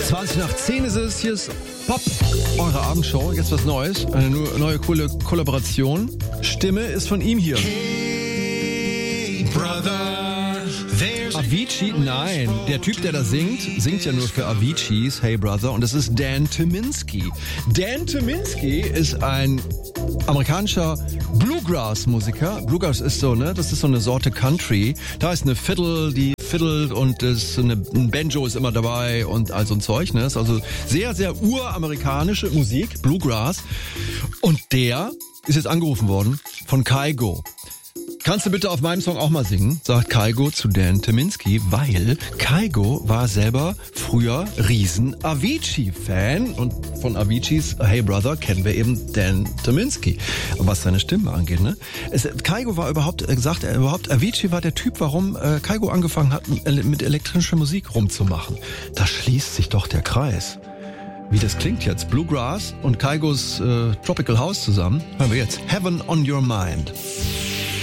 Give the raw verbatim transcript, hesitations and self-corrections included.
zwanzig nach zehn ist es. Hier ist Pop, eure Abendshow. Jetzt was Neues. Eine neue coole Kollaboration. Stimme ist von ihm hier. Hey, brother, there's Avicii? Nein. Der Typ, der da singt, singt ja nur für Avicii's Hey Brother. Und das ist Dan Tyminski. Dan Tyminski ist ein amerikanischer Bluegrass-Musiker. Bluegrass ist so, ne? Das ist so eine Sorte Country. Da ist eine Fiddle, die fiddelt und ist eine, ein Banjo ist immer dabei und all so ein Zeug, ne? Ist also sehr, sehr uramerikanische Musik, Bluegrass. Und der ist jetzt angerufen worden von Kygo. Kannst du bitte auf meinem Song auch mal singen, sagt Kygo zu Dan Tyminski, weil Kygo war selber früher riesen Avicii-Fan und von Avicii's Hey Brother kennen wir eben Dan Tyminski, was seine Stimme angeht, ne? Es, Kygo war überhaupt, er sagt er überhaupt, Avicii war der Typ, warum äh, Kygo angefangen hat, mit elektrischer Musik rumzumachen. Da schließt sich doch der Kreis. Wie das klingt jetzt, Bluegrass und Kygos äh, Tropical House zusammen, hören wir jetzt Heaven on Your Mind.